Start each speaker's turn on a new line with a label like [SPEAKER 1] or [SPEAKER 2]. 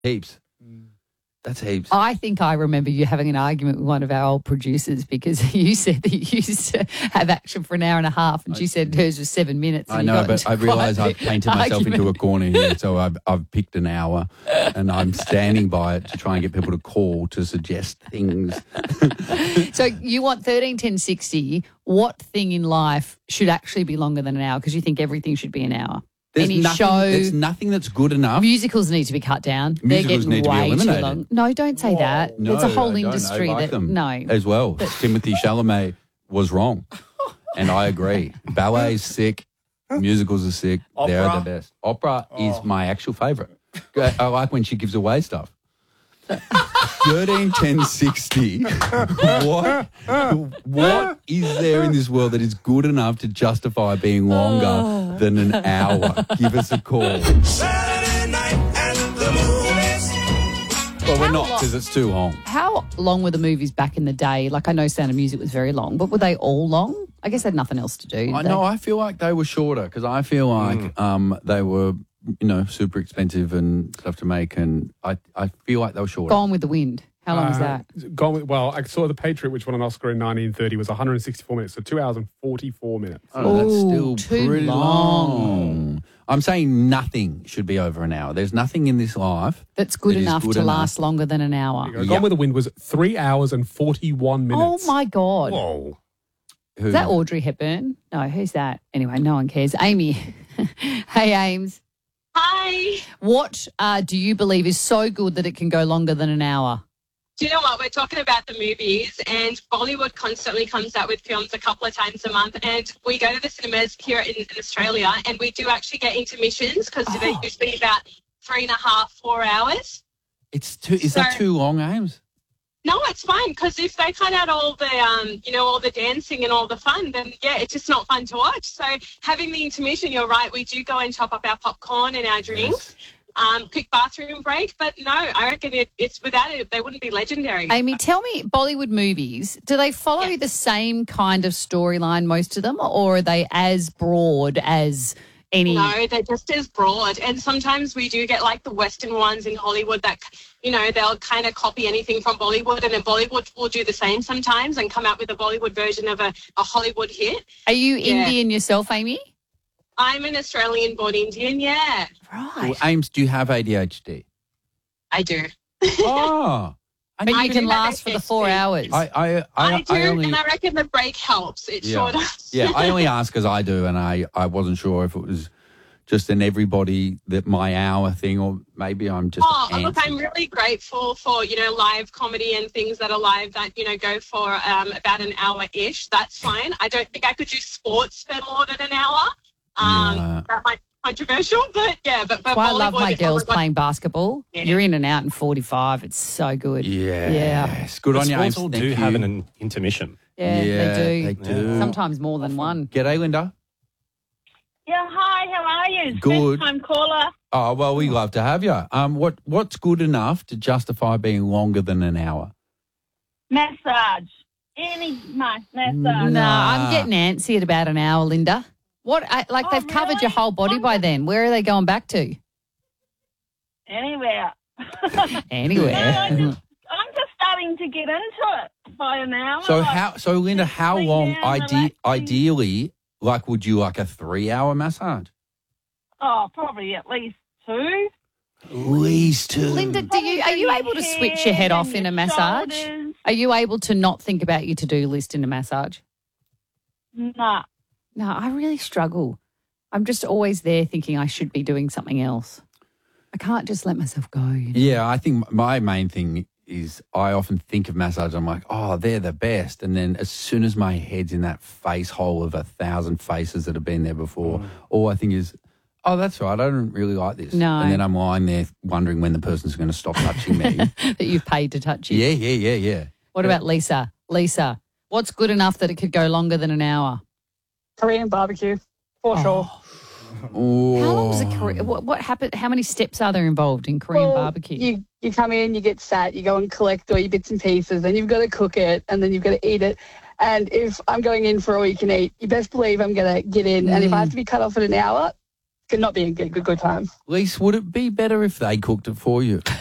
[SPEAKER 1] Heaps. That's heaps.
[SPEAKER 2] I think I remember you having an argument with one of our old producers because you said that you used to have action for an hour and a half and she said hers was 7 minutes.
[SPEAKER 1] I know, but I realise I've painted myself into a corner here, so I've picked an hour and I'm standing by it to try and get people to call to suggest things.
[SPEAKER 2] So you want 13, 10, 60. What thing in life should actually be longer than an hour? Because you think everything should be an hour.
[SPEAKER 1] There's nothing that's good enough.
[SPEAKER 2] Musicals need to be cut down. They're getting way too long. No, don't say that.
[SPEAKER 1] No,
[SPEAKER 2] There's a whole
[SPEAKER 1] I don't.
[SPEAKER 2] industry
[SPEAKER 1] I like
[SPEAKER 2] that
[SPEAKER 1] them
[SPEAKER 2] no.
[SPEAKER 1] as well. Timothy Chalamet was wrong, and I agree. Ballet's sick. Musicals are sick.
[SPEAKER 3] Opera.
[SPEAKER 1] They're the best. Opera is my actual favourite. I like when she gives away stuff. 13, 10, 60. What is there in this world that is good enough to justify being longer than an hour? Give us a call.
[SPEAKER 4] Saturday night and the movies.
[SPEAKER 1] Well, we're not because it's too long.
[SPEAKER 2] How long were the movies back in the day? Like I know Sound of Music was very long, but were they all long? I guess they had nothing else to do.
[SPEAKER 1] I feel like they were shorter because I feel like they were, super expensive and stuff to make, and I feel like they were shorter.
[SPEAKER 2] Gone with the Wind. How long was that?
[SPEAKER 3] I saw The Patriot, which won an Oscar in 1930, was 164 minutes, so 2 hours and 44 minutes.
[SPEAKER 1] Oh, that's still
[SPEAKER 2] too
[SPEAKER 1] pretty
[SPEAKER 2] long.
[SPEAKER 1] long. I'm saying nothing should be over an hour. There's nothing in this life
[SPEAKER 2] That's good enough to last longer than an hour.
[SPEAKER 3] Gone with the Wind was 3 hours and 41 minutes.
[SPEAKER 2] Oh, my God.
[SPEAKER 3] Whoa.
[SPEAKER 2] Is that Audrey Hepburn? No, who's that? Anyway, no one cares. Amy. Hey, Ames.
[SPEAKER 5] Hi.
[SPEAKER 2] What do you believe is so good that it can go longer than an hour?
[SPEAKER 5] Do you know what? We're talking about the movies, and Bollywood constantly comes out with films a couple of times a month, and we go to the cinemas here in Australia, and we do actually get intermissions because they're usually about 3.5, 4 hours.
[SPEAKER 1] Is that too long, Ames?
[SPEAKER 5] No, it's fine because if they cut out all the, all the dancing and all the fun, then, it's just not fun to watch. So having the intermission, you're right, we do go and top up our popcorn and our drinks. Quick bathroom break, but no, I reckon it's without it, they wouldn't be legendary.
[SPEAKER 2] Amy, tell me, Bollywood movies, do they follow the same kind of storyline, most of them, or are they as broad as any?
[SPEAKER 5] No, they're just as broad. And sometimes we do get like the Western ones in Hollywood that, they'll kind of copy anything from Bollywood, and then Bollywood will do the same sometimes and come out with a Bollywood version of a Hollywood hit.
[SPEAKER 2] Are you Indian yourself, Amy?
[SPEAKER 5] I'm an Australian-born Indian, yeah.
[SPEAKER 2] Right.
[SPEAKER 1] Well, Ames, do you have ADHD?
[SPEAKER 5] I do.
[SPEAKER 1] Oh.
[SPEAKER 2] But you can last for the 4 hours.
[SPEAKER 5] I do, and I reckon the break helps. It sure does.
[SPEAKER 1] Yeah, I only ask because I do, and I wasn't sure if it was just an everybody that my hour thing, or maybe I'm just.
[SPEAKER 5] Look, I'm really grateful for live comedy and things that are live that go for about an hour-ish. That's fine. I don't think I could do sports for more than an hour. That might be controversial, but yeah. But
[SPEAKER 2] that's why I love my girls playing basketball. Yeah. You're in and out in 45. It's so good.
[SPEAKER 1] Yeah. It's good on you, Ames.
[SPEAKER 6] Sports do have an intermission.
[SPEAKER 2] Yeah,
[SPEAKER 1] they do.
[SPEAKER 2] Sometimes more than one.
[SPEAKER 1] G'day, Linda.
[SPEAKER 7] Yeah, hi, how are you?
[SPEAKER 1] Good.
[SPEAKER 7] First time caller.
[SPEAKER 1] Oh, well, we love to have you. What's good enough to justify being longer than an hour?
[SPEAKER 7] Massage. Any massage.
[SPEAKER 2] No, I'm getting antsy at about an hour, Linda. They've covered your whole body by then. Where are they going back to?
[SPEAKER 7] Anywhere.
[SPEAKER 2] Anywhere.
[SPEAKER 7] No, I'm just starting to get into it by an hour.
[SPEAKER 1] So Linda, how long ideally, would you like a 3-hour massage?
[SPEAKER 7] Oh, probably at least 2.
[SPEAKER 1] At least 2.
[SPEAKER 2] Linda, are you able to switch your head off in a massage?
[SPEAKER 7] Shoulders.
[SPEAKER 2] Are you able to not think about your to-do list in a massage?
[SPEAKER 7] No.
[SPEAKER 2] No, I really struggle. I'm just always there thinking I should be doing something else. I can't just let myself go.
[SPEAKER 1] Yeah, I think my main thing is I often think of massage. I'm like, oh, they're the best. And then as soon as my head's in that face hole of 1,000 faces that have been there before, all I think is, oh, that's right, I don't really like this.
[SPEAKER 2] No.
[SPEAKER 1] And then I'm lying there wondering when the person's going to stop touching me.
[SPEAKER 2] That you've paid to touch you.
[SPEAKER 1] Yeah.
[SPEAKER 2] What about Lisa? Lisa, what's good enough that it could go longer than an hour?
[SPEAKER 8] Korean barbecue, for sure.
[SPEAKER 1] Oh.
[SPEAKER 2] How long does a Korean? What happened? How many steps are there involved in Korean barbecue?
[SPEAKER 8] You come in, you get sat, you go and collect all your bits and pieces, then you've got to cook it, and then you've got to eat it. And if I'm going in for all you can eat, you best believe I'm going to get in. And if I have to be cut off in an hour, it could not be a good time.
[SPEAKER 1] Lise, would it be better if they cooked it for you?